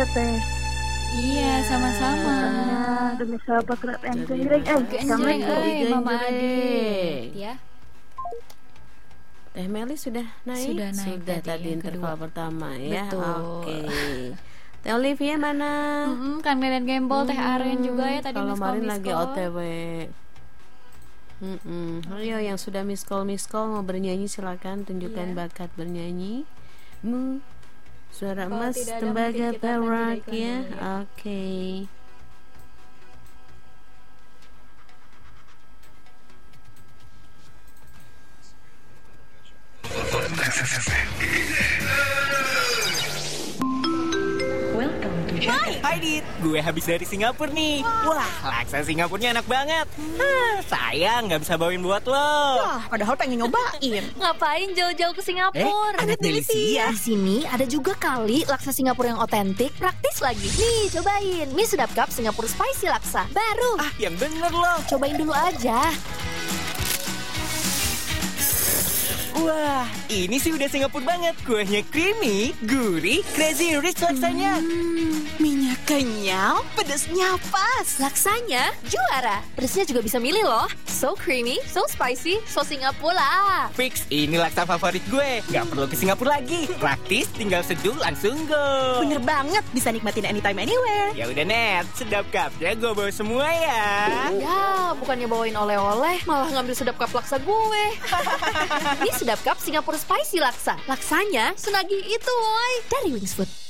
Teh. Iya, sama-sama. Demi sahabat rap enjreng. Enjreng, Mama Adik. Ya. Teh Meli sudah naik? Sudah naik tadi interval kedua. pertama ya. Betul. Oke. Teh Olivia mana? Kan kalian gembol, Teh Aren juga ya tadi kalau miss kemarin call. lagi OTW. Ayo yang sudah miss call mau bernyanyi silakan tunjukkan bakat bernyanyi. Suara emas tembaga perak ya. Oke. Hai Dit, gue habis dari Singapura nih. Wah, laksa Singapurnya enak banget. Sayang nggak bisa bawain buat lo. Wah, padahal pengen nyobain. Ngapain jauh-jauh ke Singapura? Ada delisia. Di sini ada juga kali laksa Singapura yang otentik, praktis lagi. Nih, cobain. Mie Sedap Cup Singapura Spicy Laksa. Baru. Yang bener lo. Cobain dulu aja. Wah, ini sih udah Singapura banget. Kuahnya creamy, gurih, crazy rich laksanya. Minyak kenyal, pedasnya pas. Laksanya juara. Pedasnya juga bisa milih loh. So creamy, so spicy, so Singapura. Fix, ini laksa favorit gue. Gak perlu ke Singapura lagi. Praktis, tinggal seduh langsung go. Bener banget, bisa nikmatin anytime anywhere. Ya udah Net, Sedap Cupnya gue bawa semua ya. Ya, bukannya bawain oleh-oleh, malah ngambil Sedap Cup laksa gue. Ini Sedap Cup Singapura Spicy Laksa. Laksanya senagih itu, woy. Dari Wings Food.